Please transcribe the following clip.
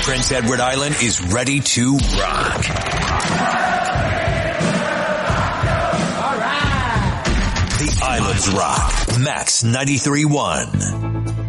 Prince Edward Island is ready to rock. The Islands Rock. Max 93.1.